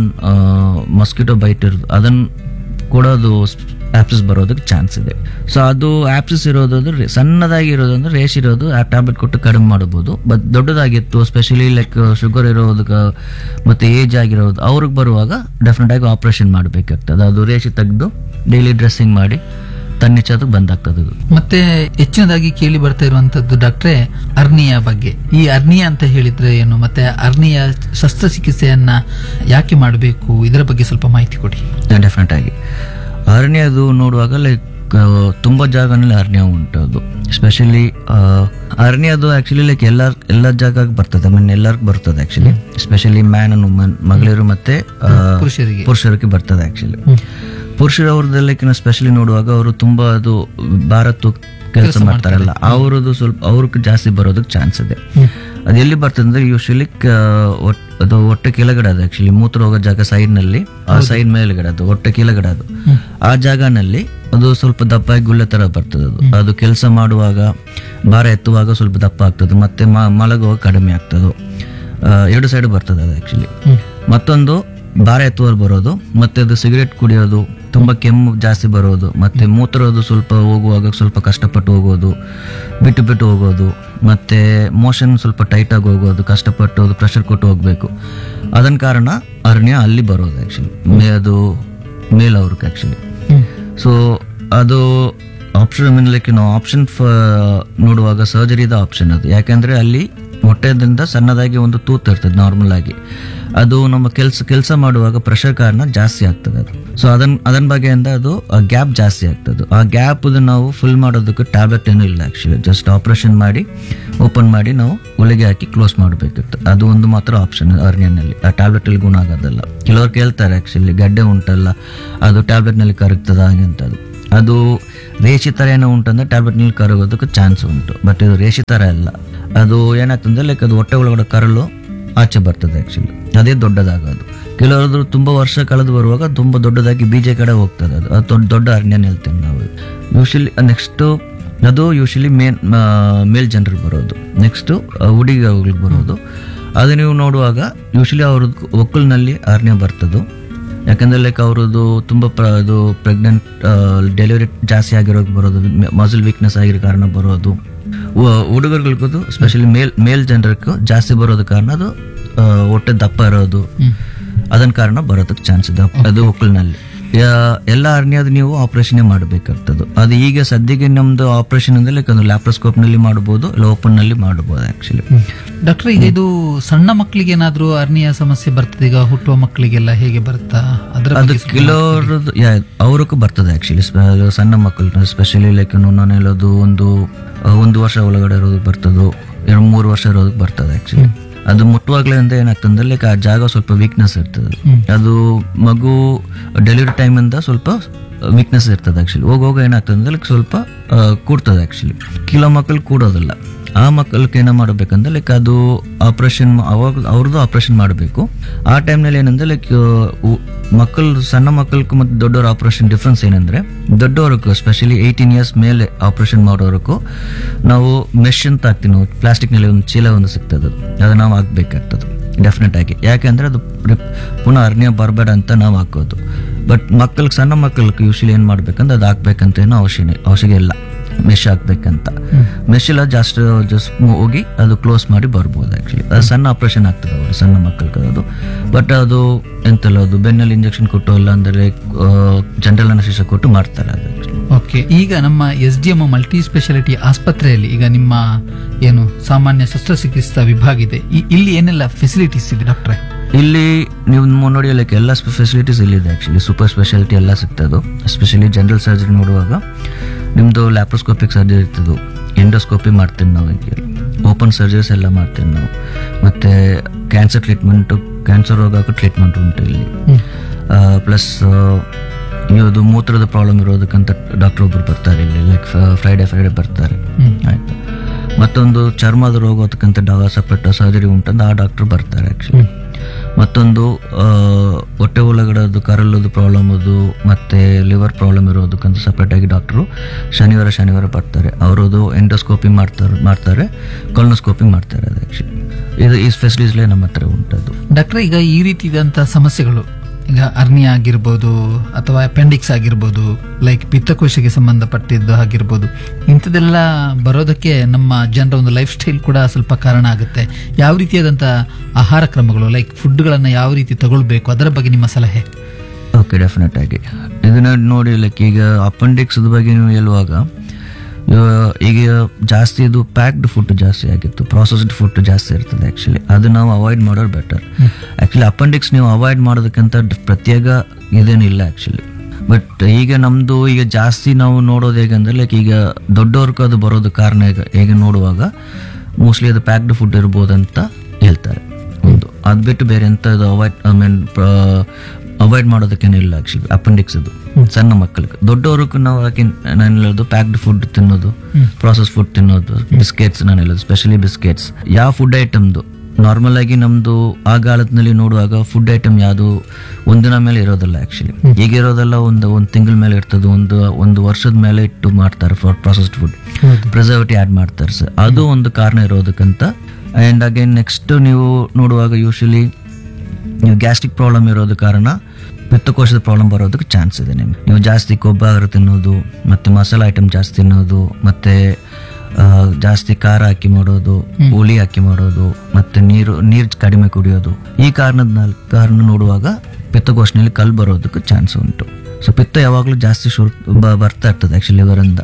S2: ಮಸ್ಕಿಟೋ ಬೈಟ್ ಇರೋದು, ಅದನ್ನ ಕೂಡ ಅದು ಆಪ್ಸಿಸ್ ಬರೋದಕ್ಕೆ ಚಾನ್ಸ್ ಇದೆ. ಸೊ ಅದು ಆಪ್ಸಿಸ್ ಇರೋದು ಸಣ್ಣದಾಗಿ ಇರೋದು ಅಂದ್ರೆ ರೇಷ್ ಇರೋದು ಆ ಟ್ಯಾಬ್ಲೆಟ್ ಕೊಟ್ಟು ಕಡಿಮೆ ಮಾಡಬಹುದು. ಬಟ್ ದೊಡ್ಡದಾಗಿತ್ತು ಸ್ಪೆಷಲಿ ಲೈಕ್ ಶುಗರ್ ಇರೋದಕ್ಕೆ ಮತ್ತೆ ಏಜ್ ಆಗಿರೋದು ಅವ್ರಿಗೆ ಬರುವಾಗ ಡೆಫಿನೆಟ್ ಆಗಿ ಆಪರೇಷನ್ ಮಾಡಬೇಕಾಗ್ತದೆ. ಅದು ರೇಷಿ ತೆಗೆದು ಡೈಲಿ ಡ್ರೆಸ್ಸಿಂಗ್ ಮಾಡಿ ತನ್ನಿಚ್ಚೋದಕ್ಕೆ ಬಂದಾಗ್ತದೆ.
S1: ಮತ್ತೆ ಹೆಚ್ಚಿನದಾಗಿ ಕೇಳಿ ಬರ್ತಾ ಇರುವಂತದ್ದು ಡಾಕ್ಟ್ರೆ ಅರ್ನಿಯಾ ಬಗ್ಗೆ. ಈ ಅರ್ನಿಯಾ ಅಂತ ಹೇಳಿದ್ರೆ ಏನು, ಮತ್ತೆ ಅರ್ನಿಯಾ ಶಸ್ತ್ರಚಿಕಿತ್ಸೆಯನ್ನ ಯಾಕೆ ಮಾಡಬೇಕು, ಇದರ ಬಗ್ಗೆ ಸ್ವಲ್ಪ ಮಾಹಿತಿ ಕೊಡಿ.
S2: ಡೆಫಿನೆಟ್ ಆಗಿ ಅರ್ನಿಯಾದು ನೋಡುವಾಗ ಲೈಕ್ ತುಂಬಾ ಜಾಗನಲ್ಲಿ ಅರ್ನಿಯಾ ಉಂಟು. ಅದು ಸ್ಪೆಷಲಿ ಅರ್ನಿಯಾದು ಆಕ್ಚುಲಿ ಲೈಕ್ ಎಲ್ಲ ಎಲ್ಲ ಜಾಗ ಬರ್ತದೆ, ಮೀನ್ ಎಲ್ಲರಿಗೂ ಬರ್ತದೆ actually. Specially man and woman, ಮಗಳಿರು ಮತ್ತೆ
S1: ಪುರುಷರಿಗೆ
S2: ಪುರುಷರಿಗೆ ಬರ್ತದೆ ಆಕ್ಚುಲಿ. ಪುರುಷರವ್ರದೆಲ್ಲ ಸ್ಪೆಷಲಿ ನೋಡುವಾಗ ಅವರು ತುಂಬಾ ಅದು ಭಾರತ್ ಕೆಲಸ ಮಾಡ್ತಾರಲ್ಲ, ಅವರದು ಸ್ವಲ್ಪ ಅವ್ರಿಗೆ ಜಾಸ್ತಿ ಬರೋದಕ್ಕೆ ಚಾನ್ಸ್ ಇದೆ. ಅದು ಎಲ್ಲಿ ಬರ್ತದೆ ಅಂದ್ರೆ ಯೂಶಲಿ ಅದು ಹೊಟ್ಟೆ ಕೆಳಗಡೆ ಅದು ಆಕ್ಚುಲಿ ಮೂತ್ರ ಹೋಗೋ ಜಾಗ ಸೈಡ್ ನಲ್ಲಿ, ಆ ಸೈಡ್ ಮೇಲ್ಗಡೆ ಅದು ಹೊಟ್ಟೆ ಕೆಳಗಡೆ ಅದು ಆ ಜಾಗನಲ್ಲಿ ಅದು ಸ್ವಲ್ಪ ದಪ್ಪಾಗಿ ಗುಳ್ಳೆ ತರ ಬರ್ತದೆ. ಅದು ಅದು ಕೆಲಸ ಮಾಡುವಾಗ ಭಾರ ಎತ್ತುವಾಗ ಸ್ವಲ್ಪ ದಪ್ಪ ಆಗ್ತದೆ, ಮತ್ತೆ ಮಲಗುವಾಗ ಕಡಿಮೆ ಆಗ್ತದೆ. ಎರಡು ಸೈಡ್ ಬರ್ತದೆ ಅದು ಆಕ್ಚುಲಿ. ಮತ್ತೊಂದು ಭಾರ ಎತ್ತುವರು ಬರೋದು, ಮತ್ತೆ ಅದು ಸಿಗರೇಟ್ ಕುಡಿಯೋದು, ತುಂಬಾ ಕೆಮ್ಮು ಜಾಸ್ತಿ ಬರೋದು, ಮತ್ತೆ ಮೂತ್ರೋದು ಸ್ವಲ್ಪ ಹೋಗುವಾಗ ಸ್ವಲ್ಪ ಕಷ್ಟಪಟ್ಟು ಹೋಗೋದು, ಬಿಟ್ಟು ಬಿಟ್ಟು ಹೋಗೋದು, ಮತ್ತೆ ಮೋಷನ್ ಸ್ವಲ್ಪ ಟೈಟ್ ಆಗಿ ಹೋಗೋದು, ಕಷ್ಟಪಟ್ಟು ಅದು ಪ್ರೆಷರ್ ಕೊಟ್ಟು ಹೋಗ್ಬೇಕು. ಅದನ್ನ ಕಾರಣ ಅರ್ನಿಯಾ ಅಲ್ಲಿ ಬರೋದು ಆಕ್ಚುಲಿ, ಅದು ಮೇಲ್ ಅವ್ರಿಗೆ ಆಕ್ಚುಲಿ. ಸೊ ಅದು ಆಪ್ಷನ್ ಲೈಕ್ ನಾವು ಆಪ್ಷನ್ ನೋಡುವಾಗ ಸರ್ಜರಿದ ಆಪ್ಷನ್ ಅದು. ಯಾಕಂದ್ರೆ ಅಲ್ಲಿ ಹೊಟ್ಟೆದಿಂದ ಸಣ್ಣದಾಗಿ ಒಂದು ತೂತ್ ಇರ್ತದೆ ನಾರ್ಮಲ್ ಆಗಿ, ಅದು ನಮ್ಮ ಕೆಲಸ ಕೆಲಸ ಮಾಡುವಾಗ ಪ್ರೆಷರ್ ಕಾರಣ ಜಾಸ್ತಿ ಆಗ್ತದೆ ಅದು. ಸೊ ಅದನ್ನ ಅದನ್ನ ಬಗ್ಗೆಯಿಂದ ಅದು ಗ್ಯಾಪ್ ಜಾಸ್ತಿ ಆಗ್ತದೆ. ಆ ಗ್ಯಾಪ್ ನಾವು ಫುಲ್ ಮಾಡೋದಕ್ಕೆ ಟ್ಯಾಬ್ಲೆಟ್ ಏನೂ ಇಲ್ಲ ಆಕ್ಚುಲಿ, ಜಸ್ಟ್ ಆಪರೇಷನ್ ಮಾಡಿ ಓಪನ್ ಮಾಡಿ ನಾವು ಒಳಗೆ ಹಾಕಿ ಕ್ಲೋಸ್ ಮಾಡಬೇಕಾಗ್ತದೆ. ಅದು ಒಂದು ಮಾತ್ರ ಆಪ್ಷನ್ ಅರ್ನಿಯಾನಲ್ಲಿ, ಆ ಟ್ಯಾಬ್ಲೆಟ್ ಅಲ್ಲಿ ಗುಣ ಆಗೋದಲ್ಲ. ಕೆಲವರು ಕೇಳ್ತಾರೆ ಆಕ್ಚುಲಿ ಗಡ್ಡೆ ಉಂಟಲ್ಲ ಅದು ಟ್ಯಾಬ್ಲೆಟ್ ನಲ್ಲಿ ಕರಗ್ತದ ಹಾಗೆ ಅಂತ. ಅದು ಅದು ರೇಷಿ ತರ ಏನೋ ಉಂಟಂದ್ರೆ ಟ್ಯಾಬ್ಲೆಟ್ ನಲ್ಲಿ ಕರಗೋದಕ್ಕೆ ಚಾನ್ಸ್ ಉಂಟು, ಬಟ್ ಇದು ರೇಷಿ ತರ ಅಲ್ಲ. ಅದು ಏನಾಗ್ತದೆ ಲೈಕ್ ಅದು ಹೊಟ್ಟೆ ಒಳಗಡೆ ಕರಲು ಆಚೆ ಬರ್ತದೆ ಆಕ್ಚುಲಿ, ಅದೇ ದೊಡ್ಡದಾಗೋದು. ಕೆಲವರು ತುಂಬಾ ವರ್ಷ ಕಳೆದು ಬರುವಾಗ ತುಂಬಾ ದೊಡ್ಡದಾಗಿ ಬೀಜ ಕಡೆ ಹೋಗ್ತದೆ. ಅದು ಅದು ದೊಡ್ಡ ಅರ್ನಿಯನ್ ಹೇಳ್ತೇವೆ ನಾವು ಯೂಶಲಿ. ನೆಕ್ಸ್ಟ್ ಅದು ಯೂಶಲಿ ಮೇನ್ ಮೇಲ್ ಜನರಿಗೆ ಬರೋದು, ನೆಕ್ಸ್ಟ್ ಹುಡುಗಿಗಳಿಗೆ ಬರೋದು. ಅದು ನೀವು ನೋಡುವಾಗ ಯೂಶಲಿ ಅವ್ರದ್ದು ಒಕ್ಕಲ್ನಲ್ಲಿ ಅರ್ನಿಯಾ ಬರ್ತದೆ. ಯಾಕಂದ್ರೆ ಲೈಕ್ ಅವ್ರದ್ದು ತುಂಬಾ ಅದು ಪ್ರೆಗ್ನೆಂಟ್ ಡೆಲಿವರಿ ಜಾಸ್ತಿ ಆಗಿರೋದು ಬರೋದು, ಮಸಲ್ ವೀಕ್ನೆಸ್ ಆಗಿರೋ ಕಾರಣ ಬರೋದು. ಹುಡುಗರಿಗೂ ಸ್ಪೆಷಲಿ ಮೇಲ್ ಮೇಲ್ ಜನರಿಗೂ ಜಾಸ್ತಿ ಬರೋದ ಕಾರಣ ಅದು ಹೊಟ್ಟೆ ದಪ್ಪ ಇರೋದು, ಅದನ್ನ ಕಾರಣ ಬರೋದಕ್ಕೆ ಚಾನ್ಸ್ ಇದೆ ಅದು ಒಕ್ಕಲ್ನಲ್ಲಿ. ಯಾ- ಎಲ್ಲ ಅರ್ನಿಯಾದ ನೀವು ಆಪರೇಷನ್ ಮಾಡಬೇಕಾಗ್ತದೆ. ಅದು ಈಗ ಸದ್ಯಕ್ಕೆ ನಮ್ದು ಆಪರೇಷನ್ ಅಂದ್ರೆ ಲೈಕ್ ಒಂದು ಲ್ಯಾಪ್ರೋಸ್ಕೋಪ್ ನಲ್ಲಿ ಮಾಡಬಹುದು, ಇಲ್ಲ ಓಪನ್ ನಲ್ಲಿ ಮಾಡಬಹುದು ಆಕ್ಚುಲಿ.
S1: ಡಾಕ್ಟರ್, ಈಗ ಇದು ಸಣ್ಣ ಮಕ್ಕಳಿಗೆ ಏನಾದ್ರೂ ಅರ್ನಿಯ ಸಮಸ್ಯೆ ಬರ್ತದೆ? ಈಗ ಹುಟ್ಟುವ ಮಕ್ಕಳಿಗೆಲ್ಲ ಹೇಗೆ ಬರುತ್ತಾ? ಅದರ
S2: ಅದು
S1: ಬಗ್ಗೆ ಸ್ವಲ್ಪ
S2: ಕೆಲವ್ರದ್ದು ಅವ್ರಿಗೂ ಬರ್ತದೆ ಆಕ್ಚುಲಿ. ಸಣ್ಣ ಮಕ್ಕಳು ಸ್ಪೆಷಲಿ ಲೈಕ್ ನಾನು ಹೇಳೋದು ಒಂದು ಆ, ಒಂದು ವರ್ಷ ಒಳಗಡೆ ಇರೋದು ಬರ್ತದೋ, ಎರಡು ಮೂರು ವರ್ಷ ಇರೋದಕ್ಕೆ ಬರ್ತದೆ ಆಕ್ಚುಲಿ. ಅದು ಮುಟ್ಟುವಾಗ್ಲಿಂದ ಏನಾಗ್ತದೆ ಲೈಕ್ ಆ ಜಾಗ ಸ್ವಲ್ಪ ವೀಕ್ನೆಸ್ ಇರ್ತದೆ. ಅದು ಮಗು ಡೆಲಿವರಿ ಟೈಮ್ ಇಂದ ಸ್ವಲ್ಪ ವೀಕ್ನೆಸ್ ಇರ್ತದೆ ಆಕ್ಚುಲಿ. ಹೋಗ ಹೋಗ ಏನಾಗ್ತದೆ ಅಂದ್ರೆ ಲೈಕ್ ಸ್ವಲ್ಪ ಆ, ಕೂಡ್ತದೆ ಆಕ್ಚುಲಿ. ಕೆಲವು ಮಕ್ಕಳು ಕೂಡೋದಿಲ್ಲ. ಆ ಮಕ್ಕಳಿಗೆ ಏನ ಮಾಡ್ಬೇಕಂದ್ರೆ ಲೈಕ್ ಅದು ಆಪರೇಷನ್ ಅವಾಗ ಅವ್ರದ್ದು ಆಪರೇಷನ್ ಮಾಡಬೇಕು. ಆ ಟೈಮ್ನಲ್ಲಿ ಏನಂದ್ರೆ ಲೈಕ್ ಮಕ್ಕಳು ಸಣ್ಣ ಮಕ್ಕಳಿಗೂ ಮತ್ತು ದೊಡ್ಡವ್ರ ಆಪರೇಷನ್ ಡಿಫ್ರೆನ್ಸ್ ಏನಂದ್ರೆ, ದೊಡ್ಡವ್ರಿಗೂ ಸ್ಪೆಷಲಿ ಏಯ್ಟೀನ್ ಇಯರ್ಸ್ ಮೇಲೆ ಆಪರೇಷನ್ ಮಾಡೋರ್ಗೂ ನಾವು ಮೆಶ್ ಅಂತ ಹಾಕ್ತೀವಿ. ನಾವು ಪ್ಲಾಸ್ಟಿಕ್ನಲ್ಲಿ ಒಂದು ಚೀಲ ಒಂದು ಸಿಗ್ತದೆ, ಅದು ನಾವು ಹಾಕ್ಬೇಕಾಗ್ತದೆ ಡೆಫಿನೆಟ್ ಆಗಿ. ಯಾಕೆಂದ್ರೆ ಅದು ರಿಪ್- ಪುನಃ ಅರ್ನಿಯ ಬರಬೇಡ ಅಂತ ನಾವು ಹಾಕೋದು. ಬಟ್ ಮಕ್ಕಳಿಗೆ ಸಣ್ಣ ಮಕ್ಕಳಿಗೆ ಯೂಶಲಿ ಏನು ಮಾಡ್ಬೇಕಂದ್ರೆ ಅದು ಹಾಕ್ಬೇಕಂತ ಏನೋ ಅವಶ್ಯ ಅವಶ್ಯಕ ಇಲ್ಲ, ಮೆಶ್ ಹಾಕ್ಬೇಕಂತ. ಮೆಶ್ ಎಲ್ಲ ಜಾಸ್ಟ್ ಜಸ್ಟ್ ಹೋಗಿ ಅದು ಕ್ಲೋಸ್ ಮಾಡಿ ಬರ್ಬೋದು ಆಕ್ಚುಲಿ. ಅದು ಸಣ್ಣ ಆಪರೇಷನ್ ಆಗ್ತದೆ ಅವರು ಸಣ್ಣ ಮಕ್ಕಳಿಗೆ ಅದು. ಬಟ್ ಅದು ಎಂತಲ್ಲ ಅದು ಬೆನ್ನಲ್ಲಿ ಇಂಜೆಕ್ಷನ್ ಕೊಟ್ಟು ಇಲ್ಲ ಅಂದ್ರೆ ಜನರಲ್ ಅನಸ್ಟೇಷಿಯಾ ಕೊಟ್ಟು ಮಾಡ್ತಾರೆ ಅದು actually.
S1: ಓಕೆ. ಈಗ ನಮ್ಮ S D M multi speciality ಆಸ್ಪತ್ರೆಯಲ್ಲಿ ಈಗ ನಿಮ್ಮ ಏನು ಸಾಮಾನ್ಯ ಶಸ್ತ್ರಚಿಕಿತ್ಸಾ ವಿಭಾಗ ಇದೆ, ಇ- ಇಲ್ಲಿ ಏನೆಲ್ಲ ಫೆಸಿಲಿಟೀಸ್ ಇದೆ ಡಾಕ್ಟ್ರೆ?
S2: ಇಲ್ಲಿ ನೀವು ನೋಡಿ ಲೈಕ್ ಎಲ್ಲ ಫೆಸಿಲಿಟೀಸ್ ಇಲ್ಲಿದೆ ಆಕ್ಚುಲಿ. ಸೂಪರ್ ಸ್ಪೆಷಾಲಿಟಿ ಎಲ್ಲ ಸಿಗ್ತದೆ. ಎಸ್ಪೆಷಲಿ ಜನರಲ್ ಸರ್ಜರಿ ನೋಡುವಾಗ ನಿಮ್ದು ಲ್ಯಾಪ್ರೋಸ್ಕೋಪಿಕ್ ಸರ್ಜರಿ ಇರ್ತದೆ, ಎಂಡೋಸ್ಕೋಪಿ ಮಾಡ್ತೀವಿ ನಾವು, ಓಪನ್ ಸರ್ಜರೀಸ್ ಎಲ್ಲ ಮಾಡ್ತೀವಿ ನಾವು. ಮತ್ತೆ ಕ್ಯಾನ್ಸರ್ ಟ್ರೀಟ್ಮೆಂಟ್, ಕ್ಯಾನ್ಸರ್ ರೋಗಕ್ಕೂ ಟ್ರೀಟ್ಮೆಂಟ್ ಉಂಟು ಇಲ್ಲಿ. ಪ್ಲಸ್ ಇದು ಮೂತ್ರದ ಪ್ರಾಬ್ಲಮ್ ಇರೋದಕ್ಕಂತ ಡಾಕ್ಟರ್ ಒಬ್ರು ಬರ್ತಾರೆ ಇಲ್ಲಿ, ಲೈಕ್ ಫ್ರೈಡೆ ಫ್ರೈಡೆ ಬರ್ತಾರೆ ಆಯ್ತು. ಮತ್ತೊಂದು ಚರ್ಮದ ರೋಗ ಅದಕ್ಕಂತ ಸಪ್ರೇಟ್ ಸರ್ಜರಿ ಉಂಟಂತ ಆ ಡಾಕ್ಟರ್ ಬರ್ತಾರೆ ಆಕ್ಚುಲಿ. ಮತ್ತೊಂದು ಆ, ಹೊಟ್ಟೆ ಒಳಗಡೆ ಕರಳದು ಪ್ರಾಬ್ಲಮ್ ಅದು ಮತ್ತೆ ಲಿವರ್ ಪ್ರಾಬ್ಲಮ್ ಇರೋದಕ್ಕಂತ ಸಪ್ರೇಟ್ ಆಗಿ ಡಾಕ್ಟರು ಶನಿವಾರ ಶನಿವಾರ ಬರ್ತಾರೆ. ಅವರದು ಎಂಡೋಸ್ಕೋಪಿ ಮಾಡ್ತಾರೆ ಮಾಡ್ತಾರೆ ಕೊಲೊನೋಸ್ಕೋಪಿ ಮಾಡ್ತಾರೆ ಅದು ಆಕ್ಚುಲಿ. ಇದು ಈ ಫೆಸಿಲಿಟೀಸ್ಲೇ ನಮ್ಮ ಹತ್ರ ಉಂಟದು.
S1: ಡಾಕ್ಟ್ರೆ, ಈಗ ಈ ರೀತಿಯಾದಂತಹ ಸಮಸ್ಯೆಗಳು, ಈಗ ಅರ್ನಿಯಾ ಆಗಿರ್ಬೋದು ಅಥವಾ ಅಪೆಂಡಿಕ್ಸ್ ಆಗಿರ್ಬೋದು, ಲೈಕ್ ಪಿತ್ತಕೋಶಕ್ಕೆ ಸಂಬಂಧಪಟ್ಟಿದ್ದು ಆಗಿರ್ಬೋದು, ಇಂಥದ್ದೆಲ್ಲ ಬರೋದಕ್ಕೆ ನಮ್ಮ ಜನರ ಒಂದು ಲೈಫ್ ಸ್ಟೈಲ್ ಕೂಡ ಸ್ವಲ್ಪ ಕಾರಣ ಆಗುತ್ತೆ. ಯಾವ ರೀತಿಯಾದಂಥ ಆಹಾರ ಕ್ರಮಗಳು, ಲೈಕ್ ಫುಡ್ಗಳನ್ನು ಯಾವ ರೀತಿ ತಗೊಳ್ಬೇಕು, ಅದರ ಬಗ್ಗೆ ನಿಮ್ಮ ಸಲಹೆ?
S2: ಓಕೆ, ಡೆಫಿನೆಟ್ ಆಗಿ ಇದನ್ನ ನೋಡಿ ಲೈಕ್ ಈಗ ಅಪೆಂಡಿಕ್ಸ್ ಬಗ್ಗೆ ನೀವು ಹೇಳುವಾಗ ಇವ- ಈಗ ಜಾಸ್ತಿ ಇದು ಪ್ಯಾಕ್ಡ್ ಫುಡ್ ಜಾಸ್ತಿ ಆಗಿತ್ತು, ಪ್ರಾಸೆಸ್ಡ್ ಫುಡ್ ಜಾಸ್ತಿ ಇರ್ತದೆ ಆಕ್ಚುಲಿ. ಅದು ನಾವು ಅವಾಯ್ಡ್ ಮಾಡೋದು ಬೆಟರ್ ಆಕ್ಚುಲಿ. ಅಪೆಂಡಿಕ್ಸ್ ನೀವು ಅವಾಯ್ಡ್ ಮಾಡೋದಕ್ಕಿಂತ ಪ್ರತ್ಯೇಕ ಇದೇನಿಲ್ಲ ಆಕ್ಚುಲಿ. ಬಟ್ ಈಗ ನಮ್ದು ಈಗ ಜಾಸ್ತಿ ನಾವು ನೋಡೋದು ಹೇಗಂದ್ರೆ ಲೈಕ್ ಈಗ ದೊಡ್ಡವ್ರಿಗೂ ಅದು ಬರೋದು ಕಾರಣ ಈಗ ಹೇಗೆ ನೋಡುವಾಗ ಮೋಸ್ಟ್ಲಿ ಅದು ಪ್ಯಾಕ್ಡ್ ಫುಡ್ ಇರ್ಬೋದಂತ ಹೇಳ್ತಾರೆ. ಒಂದು ಅದು ಬಿಟ್ಟು ಬೇರೆ ಎಂತ ಇದು avoid I mean avoid ಮಾಡೋದಕ್ಕೇನಿಲ್ಲ actually appendix ಅದು ಸಣ್ಣ ಮಕ್ಕಳಿಗೆ. ದೊಡ್ಡವ್ರಿಗೂ ನಾವು ಯಾಕೆ ನಾನು ಹೇಳೋದು ಪ್ಯಾಕ್ಡ್ ಫುಡ್ ತಿನ್ನೋದು, ಪ್ರಾಸೆಸ್ ಫುಡ್ ತಿನ್ನೋದು, ಬಿಸ್ಕೆಟ್ಸ್ ನಾನು ಹೇಳೋದು ಸ್ಪೆಷಲಿ ಬಿಸ್ಕೆಟ್ಸ್. ಯಾವ ಫುಡ್ ಐಟಮ್ದು ನಾರ್ಮಲ್ ಆಗಿ ನಮ್ದು ಆ ಕಾಲದಲ್ಲಿ ನೋಡುವಾಗ ಫುಡ್ ಐಟಮ್ ಯಾವುದು ಒಂದಿನ ಮೇಲೆ ಇರೋದಿಲ್ಲ ಆಕ್ಚುಲಿ. ಈಗ ಇರೋದೆಲ್ಲ ಒಂದು ಒಂದು ತಿಂಗಳ ಮೇಲೆ ಇರ್ತದೆ, ಒಂದು ಒಂದು ವರ್ಷದ ಮೇಲೆ ಇಟ್ಟು ಮಾಡ್ತಾರೆ for processed food, preservative add ಮಾಡ್ತಾರೆ ಸರ್. ಅದು ಒಂದು ಕಾರಣ ಇರೋದಕ್ಕಂತ. ಆ್ಯಂಡ್ ಅಗೇನ್ ನೆಕ್ಸ್ಟ್ ನೀವು ನೋಡುವಾಗ ಯೂಶಲಿ ನೀವು ಗ್ಯಾಸ್ಟ್ರಿಕ್ ಪ್ರಾಬ್ಲಮ್ ಇರೋದು ಕಾರಣ ಪಿತ್ತಕೋಶದ ಪ್ರಾಬ್ಲಮ್ ಬರೋದಕ್ಕೆ ಚಾನ್ಸ್ ಇದೆ ನಿಮ್ಗೆ. ನೀವು ಜಾಸ್ತಿ ಕೊಬ್ಬಾಹಾರ ತಿನ್ನೋದು, ಮತ್ತೆ ಮಸಾಲೆ ಐಟಮ್ ಜಾಸ್ತಿ ತಿನ್ನೋದು, ಮತ್ತೆ ಆ, ಜಾಸ್ತಿ ಖಾರ ಹಾಕಿ ಮಾಡೋದು, ಹುಳಿ ಹಾಕಿ ಮಾಡೋದು, ಮತ್ತೆ ನೀರು ನೀರು ಕಡಿಮೆ ಕುಡಿಯೋದು, ಈ ಕಾರಣದ ಕಾರಣ ನೋಡುವಾಗ ಪಿತ್ತಕೋಶನಲ್ಲಿ ಕಲ್ಲು ಬರೋದಕ್ಕೆ ಚಾನ್ಸ್ ಉಂಟು. ಸೊ ಪಿತ್ತ ಯಾವಾಗಲೂ ಜಾಸ್ತಿ ಶುರು ಬ- ಬರ್ತಾ ಇರ್ತದೆ ಆಕ್ಚುಲಿ ಲಿವರಿಂದ.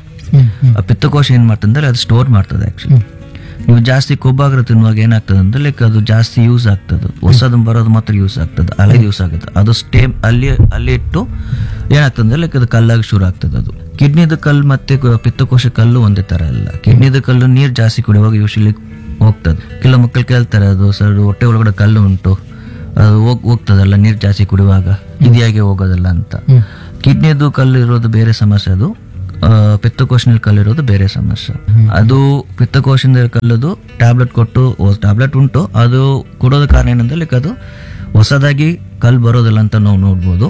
S2: ಆ ಪಿತ್ತಕೋಶ ಏನ್ ಮಾಡ್ತಂದ್ರೆ ಅದು ಸ್ಟೋರ್ ಮಾಡ್ತದೆ ಆಕ್ಚುಲಿ. ನೀವು ಜಾಸ್ತಿ ಕೊಬ್ಬಾಗ್ರ ತಿನ್ನುವಾಗ ಏನಾಗ್ತದೆ ಅಂದ್ರೆ ಲೈಕ್ ಅದು ಜಾಸ್ತಿ ಯೂಸ್ ಆಗ್ತದೆ, ಹೊಸದು ಬರೋದು ಮಾತ್ರ ಯೂಸ್ ಆಗ್ತದೆ, ಹಳೆದು ಯೂಸ್ ಆಗುತ್ತೆ. ಅದು ಸ್ಟೇ ಅಲ್ಲಿ ಅಲ್ಲಿ ಇಟ್ಟು ಏನಾಗ್ತದೆ ಅಂದ್ರೆ ಲೈಕ್ ಅದು ಕಲ್ಲಾಗಿ ಶುರು ಆಗ್ತದೆ. ಅದು ಕಿಡ್ನಿದ ಕಲ್ಲು ಮತ್ತೆ ಪಿತ್ತಕೋಶ ಕಲ್ಲು ಒಂದೇ ತರ ಇಲ್ಲ. ಕಿಡ್ನಿದ ಕಲ್ಲು ನೀರು ಜಾಸ್ತಿ ಕುಡಿಯುವಾಗ ಯೂಶಲಿ ಹೋಗ್ತದೆ. ಕೆಲವು ಮಕ್ಕಳು ಕೇಳ್ತಾರೆ ಅದು ಸರ್ ಹೊಟ್ಟೆ ಒಳಗಡೆ ಕಲ್ಲು ಉಂಟು, ಅದು ಹೋಗ್ ಹೋಗ್ತದಲ್ಲ ನೀರು ಜಾಸ್ತಿ ಕುಡಿಯುವಾಗ, ಇದ್ಯಾಗೆ ಹೋಗೋದಲ್ಲ ಅಂತ. ಕಿಡ್ನಿದು ಕಲ್ಲು ಇರೋದು ಬೇರೆ ಸಮಸ್ಯೆ, ಅದು ಪಿತ್ತಕೋಶನಲ್ಲಿ ಕಲ್ಲಿರೋದು ಬೇರೆ ಸಮಸ್ಯೆ. ಅದು ಪಿತ್ತಕೋಶದಿಂದ ಕಲ್ಲದು ಟ್ಯಾಬ್ಲೆಟ್ ಕೊಟ್ಟು ಟ್ಯಾಬ್ಲೆಟ್ ಉಂಟು, ಅದು ಕೊಡೋದ ಕಾರಣ ಏನಂದ್ರೆ ಲೈಕ್ ಅದು ಹೊಸದಾಗಿ ಕಲ್ಲು ಬರೋದಿಲ್ಲ ಅಂತ ನಾವು ನೋಡ್ಬೋದು.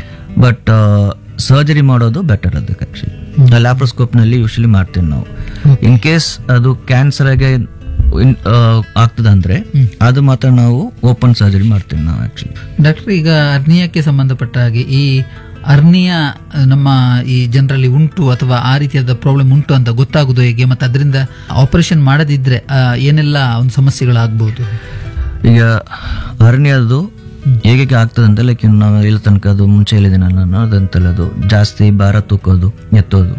S2: ಬಟ್ ಸರ್ಜರಿ ಮಾಡೋದು ಬೆಟರ್ ಅದಕ್ಕೆ ಆಕ್ಚುಲಿ. ಲ್ಯಾಪ್ರೋಸ್ಕೋಪ್ ನಲ್ಲಿ ಯೂಶಲಿ ಮಾಡ್ತೀವಿ ನಾವು. ಇನ್ ಕೇಸ್ ಅದು ಕ್ಯಾನ್ಸರ್ ಆಗಿ ಆಗ್ತದಂದ್ರೆ ಅದು ಮಾತ್ರ ನಾವು ಓಪನ್ ಸರ್ಜರಿ ಮಾಡ್ತೀವಿ ನಾವು ಆಕ್ಚುಲಿ.
S1: ಡಾಕ್ಟರ್, ಈಗ ಅರ್ನಿಯಾಕ್ಕೆ ಸಂಬಂಧಪಟ್ಟ ಹಾಗೆ ಈ ಅರ್ನಿಯಾ ನಮ್ಮ ಈ ಜನರಲ್ಲಿ ಉಂಟು ಅಥವಾ ಆ ರೀತಿಯಾದ ಪ್ರಾಬ್ಲಮ್ ಉಂಟು ಅಂತ ಗೊತ್ತಾಗುವುದು ಹೇಗೆ, ಮತ್ತೆ ಅದರಿಂದ ಆಪರೇಷನ್ ಮಾಡದಿದ್ರೆ ಆ, ಏನೆಲ್ಲ ಒಂದು ಸಮಸ್ಯೆಗಳಾಗಬಹುದು?
S2: ಈಗ ಹರ್ನಿಯಾದು ಹೇಗೆ ಆಗ್ತದೆ ಅಂತ ಲೈಕ್ ನಾವು ಇಲ್ಲಿ ತನಕ ಅದು ಮುಂಚೆ ಹೇಳಿದ್ದೀನಲ್ಲ ನಾನು ಅದಂತಲ್ಲ, ಅದು ಜಾಸ್ತಿ ಭಾರ ತೂಕೋದು ಎತ್ತೋದು,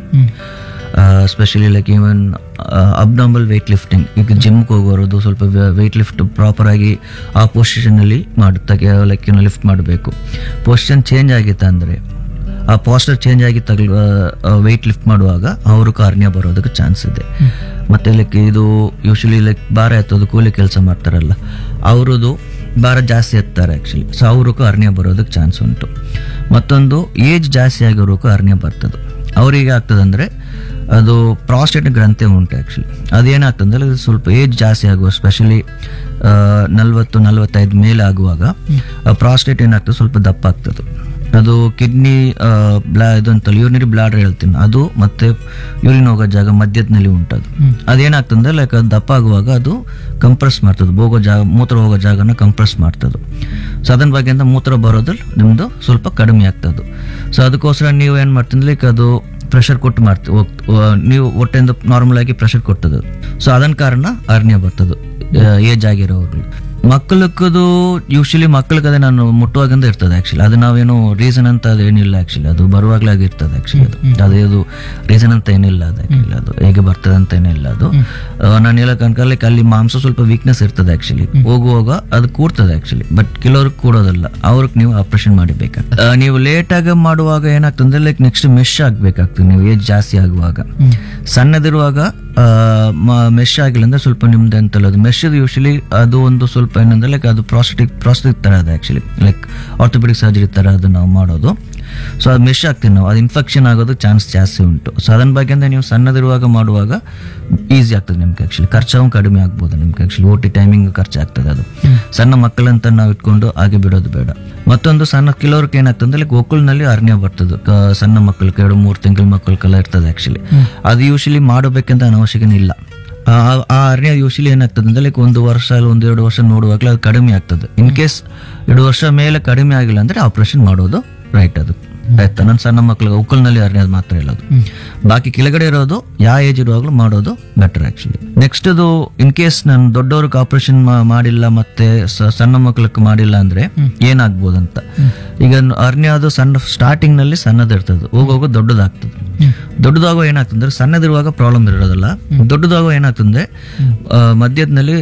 S2: specially like even abnormal weight lifting. ಈಗ ಜಿಮ್ಗೆ ಹೋಗೋದು ಸ್ವಲ್ಪ ವೆಯ್ಟ್ ಲಿಫ್ಟ್ ಪ್ರಾಪರ್ ಆಗಿ ಆ ಪೊಸಿಷನ್ ಅಲ್ಲಿ ಮಾಡುತ್ತಾಗೆ ಲೈಕ್ ಲಿಫ್ಟ್ ಮಾಡಬೇಕು. ಪೊಸಿಷನ್ ಚೇಂಜ್ ಆಗಿತ್ತ ಅಂದ್ರೆ ಆ ಪಾಸ್ಟರ್ ಚೇಂಜ್ ಆಗಿ ತಗಲ್ ವೆಯ್ಟ್ ಲಿಫ್ಟ್ ಮಾಡುವಾಗ ಅವರು ಕಾರ್ನಿಯ ಬರೋದಕ್ಕೆ ಚಾನ್ಸ್ ಇದೆ. ಮತ್ತೆ ಲೈಕ್ ಇದು ಯೂಶಲಿ ಲೈಕ್ ಭಾರ ಎತ್ತೋದು ಕೂಲಿ ಕೆಲಸ ಮಾಡ್ತಾರಲ್ಲ, ಅವ್ರದ್ದು ಭಾರ ಜಾಸ್ತಿ ಎತ್ತಾರೆ ಆ್ಯಕ್ಚುಲಿ, ಸೊ ಅವ್ರಿಗೂ ಅರ್ನಿಯ ಬರೋದಕ್ಕೆ ಚಾನ್ಸ್ ಉಂಟು. ಮತ್ತೊಂದು ಏಜ್ ಜಾಸ್ತಿ ಆಗಿರೋಕ್ಕೂ ಅರ್ನಿಯ ಬರ್ತದೆ. ಅವ್ರಿಗೆ ಆಗ್ತದೆ ಅಂದರೆ ಅದು ಪ್ರಾಸ್ಟೇಟ್ ಗ್ರಂಥಿ ಉಂಟು ಆ್ಯಕ್ಚುಲಿ, ಅದೇನಾಗ್ತದೆ ಅಂದರೆ ಸ್ವಲ್ಪ ಏಜ್ ಜಾಸ್ತಿ ಆಗುವ, ಸ್ಪೆಷಲಿ ನಲ್ವತ್ತು ನಲ್ವತ್ತೈದು ಮೇಲೆ ಆಗುವಾಗ ಪ್ರಾಸ್ಟೇಟ್ ಏನಾಗ್ತದೆ ಸ್ವಲ್ಪ ದಪ್ಪ ಆಗ್ತದೆ. ಅದು ಕಿಡ್ನಿ ಬ್ಲಾ ಇದು ಅಂತಲ್ಲ ಯೂರಿನರಿ ಬ್ಲಾಡರ್ ಹೇಳ್ತೀನಿ, ಅದು ಮತ್ತೆ ಯೂರಿನ್ ಹೋಗೋ ಜಾಗ ಮಧ್ಯದಲ್ಲಿ ಉಂಟದು. ಅದೇನಾಗ್ತದೆ ಲೈಕ್ ಅದು ದಪ್ಪ ಆಗುವಾಗ ಅದು ಕಂಪ್ರೆಸ್ ಮಾಡ್ತದೆ, ಹೋಗೋ ಜಾಗ ಮೂತ್ರ ಹೋಗೋ ಜಾಗನ ಕಂಪ್ರೆಸ್ ಮಾಡ್ತದೆ. ಸೊ ಅದನ್ನ ಬಗ್ಗೆ ಮೂತ್ರ ಬರೋದು ನಿಮ್ದು ಸ್ವಲ್ಪ ಕಡಿಮೆ ಆಗ್ತದೆ. ಸೊ ಅದಕ್ಕೋಸ್ಕರ ನೀವು ಏನು ಮಾಡ್ತೀನಿ ಲೈಕ್ ಅದು ಪ್ರೆಷರ್ ಕೊಟ್ಟು ಮಾಡ್ತೀವಿ ಹೋಗ್ ನೀವು ಹೊಟ್ಟೆಯಿಂದ ನಾರ್ಮಲ್ ಆಗಿ ಪ್ರೆಷರ್ ಕೊಟ್ಟದು. ಸೊ ಅದನ್ನ ಕಾರಣ ಅರ್ನಿಯ ಬರ್ತದೆ ಏಜ್ ಆಗಿರೋರು. ಮಕ್ಕಳಕ್ಕದು ಯೂಶಲಿ ಮಕ್ಕಳಿಗೆ ನಾನು ಮುಟ್ಟುವಾಗಿಂದ ಇರ್ತದೆ ಆ್ಯಕ್ಚುಲಿ, ಅದು ನಾವೇನು ರೀಸನ್ ಅಂತ ಅದು ಏನಿಲ್ಲ ಆ್ಯಕ್ಚುಲಿ, ಅದು ಬರುವಾಗಲಾಗಿ ಇರ್ತದೆ ಆ್ಯಕ್ಚುಲಿ. ಅದು ಅದೇದು ರೀಸನ್ ಅಂತ ಏನಿಲ್ಲ ಅದು ಆ್ಯಕ್ಚುಲಿ, ಅದು ಹೇಗೆ ಬರ್ತದೆ ಅಂತ ಏನಿಲ್ಲ. ಅದು ನಾನು ಹೇಳಕ್ ಅನ್ಕೊಳ್ಳಿ ಅಲ್ಲಿ ಮಾಂಸ ಸ್ವಲ್ಪ ವೀಕ್ನೆಸ್ ಇರ್ತದೆ ಆ್ಯಕ್ಚುಲಿ, ಹೋಗುವಾಗ ಅದು ಕೂಡ್ತದೆ ಆ್ಯಕ್ಚುಲಿ, ಬಟ್ ಕೆಲವ್ರಿಗೆ ಕೂಡೋದಲ್ಲ, ಅವ್ರಿಗೆ ನೀವು ಆಪರೇಷನ್ ಮಾಡಿಬೇಕಾಗ್ತದೆ. ನೀವು ಲೇಟ್ ಆಗಿ ಮಾಡುವಾಗ ಏನಾಗ್ತದೆ ಲೈಕ್ ನೆಕ್ಸ್ಟ್ ಮೆಶ್ ಆಗ್ಬೇಕಾಗ್ತದೆ. ನೀವು ಏಜ್ ಜಾಸ್ತಿ ಆಗುವಾಗ, ಸಣ್ಣದಿರುವಾಗ ಮೆಶ್ ಆಗಿಲ್ಲ ಅಂದ್ರೆ ಸ್ವಲ್ಪ ನಿಮ್ದು ಅಂತಲ್ಲ ಅದು ಮೆಶ್ ಯೂಶಲಿ ಅದು ಒಂದು ಸ್ವಲ್ಪ ಏನಂದ್ರೆ ಲೈಕ್ ಅದು ಪ್ರಾಸ್ಟಿಕ್ ಪ್ರಾಸ್ಟಿಕ್ ತರ ಅದು ಆಕ್ಚುಲಿ ಲೈಕ್ ಆರ್ಥೋಪೆಡಿಕ್ ಸರ್ಜರಿ ತರ ಅದು ನಾವು ಮಾಡೋದು. ಸೊ ಅದು ಮೆಶ್ ಆಗ್ತೀವಿ ನಾವು, ಅದು ಇನ್ಫೆಕ್ಷನ್ ಆಗೋದು ಚಾನ್ಸ್ ಜಾಸ್ತಿ ಉಂಟು. ಸೊ ಅದನ್ನ ಬಗ್ಗೆ ಅಂದ್ರೆ ನೀವು ಸಣ್ಣದಿರುವಾಗ ಮಾಡುವಾಗ ಈಸಿ ಆಗ್ತದೆ ನಿಮ್ಗೆ ಆಕ್ಚುಲಿ, ಖರ್ಚು ಕಡಿಮೆ ಆಗ್ಬೋದು ನಿಮ್ಗೆ ಆಕ್ಚುಲಿ, ಓಟಿ ಟೈಮಿಂಗ್ ಖರ್ಚಾಗ್ತದೆ. ಅದು ಸಣ್ಣ ಮಕ್ಕಳಂತ ನಾವು ಇಟ್ಕೊಂಡು ಹಾಗೆ ಬಿಡೋದು ಬೇಡ. ಮತ್ತೊಂದು ಸಣ್ಣ ಕೆಲವ್ರಿಗೆ ಏನಾಗ್ತದೆ ಲೈಕ್ ಒಕ್ಕಲ್ನಲ್ಲಿ ಅರ್ನಿಯ ಬರ್ತದೆ, ಸಣ್ಣ ಮಕ್ಕಳಿಗೆ ಎರಡು ಮೂರು ತಿಂಗಳ ಮಕ್ಕಳಿಗೆಲ್ಲ ಇರ್ತದೆ ಆಕ್ಚುಲಿ. ಅದು ಯೂಶಲಿ ಮಾಡಬೇಕಂತ ಅವಶ್ಯಕತೆ ಇಲ್ಲ. ಆ ಅರ್ನಿಯ ಯೂಶಲಿ ಏನಾಗ್ತದೆ ಅಂದ್ರೆ ಲೈಕ್ ಒಂದು ವರ್ಷ ಅಲ್ಲ ಒಂದು ಎರಡು ವರ್ಷ ನೋಡುವಾಗಲೇ ಅದು ಕಡಿಮೆ ಆಗ್ತದೆ. ಇನ್ ಕೇಸ್ ಎರಡು ವರ್ಷ ಮೇಲೆ ಕಡಿಮೆ ಆಗಿಲ್ಲ ಅಂದ್ರೆ ಆಪರೇಷನ್ ಮಾಡೋದು ರೈಟ್. ಅದು ಆಯ್ತಾ, ನನ್ನ ಸಣ್ಣ ಮಕ್ಕಳಿಗೆ ಉಕ್ಕಲ್ನಲ್ಲಿ ಅರ್ನಿಯೋದು ಮಾತ್ರ ಇರೋದು, ಬಾಕಿ ಕೆಳಗಡೆ ಇರೋದು ಯಾವ ಏಜ್ ಇರುವಾಗಲೂ ಮಾಡೋದು ಬೆಟರ್ ಆಕ್ಚುಲಿ. ನೆಕ್ಸ್ಟ್ ಅದು ಇನ್ ಕೇಸ್ ನಾನು ದೊಡ್ಡವ್ರಿಗೆ ಆಪರೇಷನ್ ಮಾಡಿಲ್ಲ ಮತ್ತೆ ಸಣ್ಣ ಮಕ್ಕಳಿಗೆ ಮಾಡಿಲ್ಲ ಅಂದ್ರೆ ಏನಾಗ್ಬೋದಂತ. ಈಗ ಅರ್ನಿಯ ಅದು ಸಣ್ಣ ಸ್ಟಾರ್ಟಿಂಗ್ ನಲ್ಲಿ ಸಣ್ಣದಿರ್ತದೆ, ಹೋಗೋಗ ದೊಡ್ಡದಾಗ್ತದೆ. ದೊಡ್ಡದಾಗೋ ಏನಾಗ್ತಂದ್ರೆ ಸಣ್ಣದಿರುವಾಗ ಪ್ರಾಬ್ಲಮ್ ಇರೋದಲ್ಲ, ದೊಡ್ಡದಾಗೋ ಏನಾಗ್ತಂದ್ರೆ ಮಧ್ಯದಲ್ಲಿ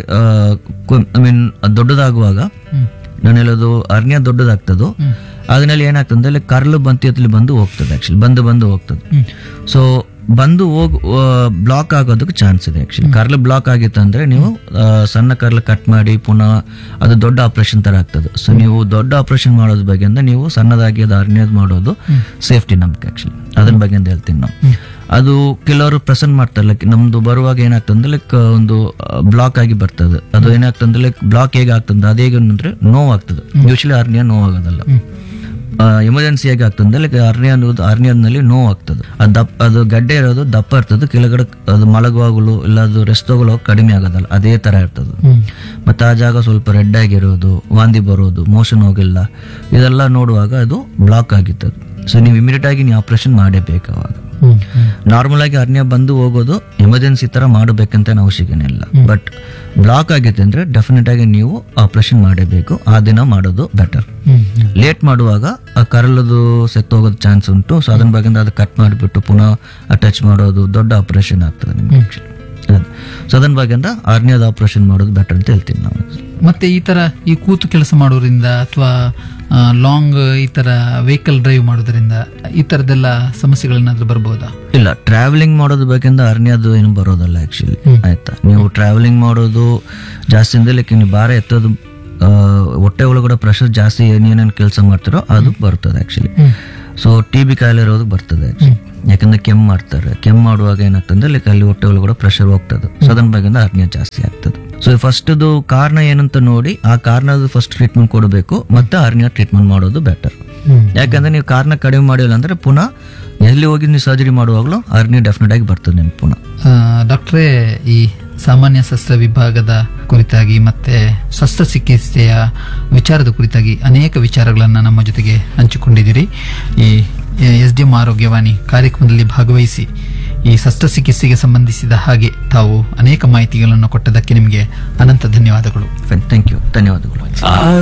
S2: ಐ ಮೀನ್ ದೊಡ್ಡದಾಗುವಾಗ ನಾನು ಹೇಳೋದು ಅರ್ನಿಯ ದೊಡ್ಡದಾಗ್ತದೋ ಅದನ್ನಲ್ಲಿ ಏನಾಗ್ತದೆ ಕರ್ಲು ಬಂತಿಯಲ್ಲಿ ಬಂದು ಹೋಗ್ತದೆ ಆಕ್ಚುಲಿ, ಬಂದು ಬಂದು ಹೋಗ್ತದೆ. ಸೊ ಬಂದು ಹೋಗ್ ಬ್ಲಾಕ್ ಆಗೋದಕ್ಕೆ ಚಾನ್ಸ್ ಇದೆ ಆಕ್ಚುಲಿ. ಕರ್ಲು ಬ್ಲಾಕ್ ಆಗಿತ್ತು ಅಂದ್ರೆ ನೀವು ಸಣ್ಣ ಕರ್ಲು ಕಟ್ ಮಾಡಿ ಪುನಃ ಅದು ದೊಡ್ಡ ಆಪರೇಷನ್ ತರ ಆಗ್ತದೆ. ಸೊ ನೀವು ದೊಡ್ಡ ಆಪರೇಷನ್ ಮಾಡೋದ್ರ ಬಗ್ಗೆ ಅಂದ್ರೆ ನೀವು ಸಣ್ಣದಾಗಿ ಅದು ಅರ್ನಿಯದ್ ಮಾಡೋದು ಸೇಫ್ಟಿ ನಮ್ಗೆ ಆಕ್ಚುಲಿ, ಅದ್ರ ಬಗ್ಗೆ ಅಂತ ಹೇಳ್ತೀನಿ ನಾವು. ಅದು ಕೆಲವರು ಪ್ರೆಸೆಂಟ್ ಮಾಡ್ತಾರೆ ಲೈಕ್ ನಮ್ದು ಬರುವಾಗ ಏನಾಗ್ತದೆ ಲೈಕ್ ಒಂದು ಬ್ಲಾಕ್ ಆಗಿ ಬರ್ತದೆ. ಅದು ಏನಾಗ್ತದೆ ಲೈಕ್ ಬ್ಲಾಕ್ ಹೇಗೆ ಆಗ್ತದೆ ಅದು ಹೇಗೆ ಅಂದ್ರೆ ನೋವಾಗ್ತದೆ. ಯೂಶಲಿ ಅರ್ನಿಯ ನೋವಾಗೋದಲ್ಲ, ಎಮರ್ಜೆನ್ಸಿ ಆಗಿ ಆಗ್ತದೆ ಲೈಕ್ ಅರ್ನಿಯ ಅನ್ನೋದು ಅರ್ನಿಯದಲ್ಲಿ ನೋವು ಆಗ್ತದೆ. ಅದು ದಪ್ಪ ಅದು ಗಡ್ಡೆ ಇರೋದು ದಪ್ಪ ಇರ್ತದೆ, ಕೆಳಗಡೆ ಅದು ಮಲಗುವಾಗಲು ಇಲ್ಲ ಅದು ರೆಸ್ಟ್ ತಗೊಳ್ಳೋ ಕಡಿಮೆ ಆಗೋದಲ್ಲ, ಅದೇ ತರ ಇರ್ತದೆ. ಮತ್ತೆ ಆ ಜಾಗ ಸ್ವಲ್ಪ ರೆಡ್ ಆಗಿರೋದು, ವಾಂತಿ ಬರೋದು, ಮೋಷನ್ ಹೋಗಿಲ್ಲ, ಇದೆಲ್ಲ ನೋಡುವಾಗ ಅದು ಬ್ಲಾಕ್ ಆಗಿರ್ತದೆ. ಸೊ ನೀವು ಇಮಿಡಿಯೇಟ್ ಆಗಿ ನೀವು ಆಪರೇಷನ್ ಮಾಡಬೇಕು. ಅವಾಗ ನಾರ್ಮಲ್ ಆಗಿ ಅರ್ನಿಯ ಬಂದು ಹೋಗೋದು ಎಮರ್ಜೆನ್ಸಿ ತರ ಮಾಡಬೇಕಂತ ಅವಶ್ಯಕತೆ ಇಲ್ಲ, ಬಟ್ ಬ್ಲಾಕ್ ಆಗಿತ್ತು ಅಂದ್ರೆ ಡೆಫಿನೆಟ್ ಆಗಿ ನೀವು ಆಪರೇಷನ್ ಮಾಡಬೇಕು, ಆ ದಿನ ಮಾಡೋದು ಬೆಟರ್. ಲೇಟ್ ಮಾಡುವಾಗ ಆ ಕರಳದು ಸೆತ್ತೋಗೋದು ಚಾನ್ಸ್ ಉಂಟು. ಸೊ ಅದನ್ನ ಬಗ್ಗೆ ಅದು ಕಟ್ ಮಾಡಿಬಿಟ್ಟು ಪುನಃ ಟಚ್ ಮಾಡೋದು ದೊಡ್ಡ ಆಪರೇಷನ್ ಆಗ್ತದೆ ನಿಮ್ಗೆ. ಸೊ ಅದನ್ನ ಬಗ್ಗೆ ಅರ್ನಿಯದ ಆಪರೇಷನ್ ಮಾಡೋದು ಬೆಟರ್ ಅಂತ ಹೇಳ್ತೀನಿ ನಾವು.
S1: ಮತ್ತೆ ಈ ತರ ಈ ಕೂತು ಕೆಲಸ ಮಾಡೋದ್ರಿಂದ ಅಥವಾ ಲಾಂಗ್ ಈ ತರ ವೆಹಿಕಲ್ ಡ್ರೈವ್ ಮಾಡೋದ್ರಿಂದ ಈ ತರದೆಲ್ಲ ಸಮಸ್ಯೆಗಳೇನಾದ್ರೂ ಬರ್ಬೋದಾ?
S2: ಇಲ್ಲ, ಟ್ರಾವೆಲಿಂಗ್ ಮಾಡೋದು ಬೇಕೆಂದ್ರೆ ಅರ್ನಿಯದು ಏನು ಬರೋದಲ್ಲ ಆಕ್ಚುಲಿ. ಆಯ್ತಾ, ನೀವು ಟ್ರಾವೆಲಿಂಗ್ ಮಾಡೋದು ಜಾಸ್ತಿ ಅಂದ್ರೆ ಲೈಕ್ ನೀವು ಭಾರ ಎತ್ತೋದು ಹೊಟ್ಟೆ ಒಳಗಡೆ ಪ್ರೆಷರ್ ಜಾಸ್ತಿ ಏನೇನು ಕೆಲಸ ಮಾಡ್ತಾರೋ ಅದು ಬರ್ತದೆ ಆಕ್ಚುಲಿ. ಸೊ ಟಿ ಬಿ ಕಾಯಿಲೆ ಇರೋದು ಬರ್ತದೆ ಆಕ್ಚುಲಿ, ಯಾಕಂದ್ರೆ ಕೆಮ್ಮು ಮಾಡ್ತಾರೆ. ಕೆಮ್ಮು ಮಾಡುವಾಗ ಏನಾಗ್ತದೆ ಲೈಕ್ ಅಲ್ಲಿ ಹೊಟ್ಟೆ ಒಳಗಡೆ ಪ್ರೆಷರ್ ಹೋಗ್ತದೆ. ಸೊ ಅದನ್ನ ಬಗ್ಗೆ ಅರ್ನಿಯ ಜಾಸ್ತಿ ಆಗ್ತದೆ. ಸೊ ಫಸ್ಟ್ ಕಾರಣ ಏನಂತ ನೋಡಿ ಆ ಕಾರಣದ ಫಸ್ಟ್ ಟ್ರೀಟ್ಮೆಂಟ್ ಕೊಡಬೇಕು, ಮತ್ತೆ ಅರ್ನಿಯ ಟ್ರೀಟ್ಮೆಂಟ್ ಮಾಡೋದು ಬೆಟರ್. ಯಾಕಂದ್ರೆ ನೀವು ಕಾರಣ ಕಡಿಮೆ ಮಾಡಿಲ್ಲ ಅಂದ್ರೆ ಪುನಃ ಎಲ್ಲಿ ಹೋಗಿ ನೀವು ಸರ್ಜರಿ ಮಾಡುವಾಗಲೂ ಅರ್ನಿಯ ಡೆಫಿನೆಟ್ ಆಗಿ ಬರ್ತದೆ ನಿಮ್ಗೆ ಪುನಃ.
S1: ಡಾಕ್ಟ್ರೇ, ಈ ಸಾಮಾನ್ಯ ಶಸ್ತ್ರ ವಿಭಾಗದ ಕುರಿತಾಗಿ ಮತ್ತೆ ಶಸ್ತ್ರಚಿಕಿತ್ಸೆಯ ವಿಚಾರದ ಕುರಿತಾಗಿ ಅನೇಕ ವಿಚಾರಗಳನ್ನ ನಮ್ಮ ಜೊತೆಗೆ ಹಂಚಿಕೊಂಡಿದ್ದೀರಿ. ಈ ಎಸ್ ಡಿ ಎಂ ಆರೋಗ್ಯವಾಣಿ ಕಾರ್ಯಕ್ರಮದಲ್ಲಿ ಭಾಗವಹಿಸಿ ಈ ಶಸ್ತ್ರಚಿಕಿತ್ಸೆಗೆ ಸಂಬಂಧಿಸಿದ ಹಾಗೆ ತಾವು ಅನೇಕ ಮಾಹಿತಿಗಳನ್ನು ಕೊಟ್ಟದಕ್ಕೆ ನಿಮಗೆ ಅನಂತ ಧನ್ಯವಾದಗಳು.
S2: ಥ್ಯಾಂಕ್ ಯು, ಧನ್ಯವಾದಗಳು.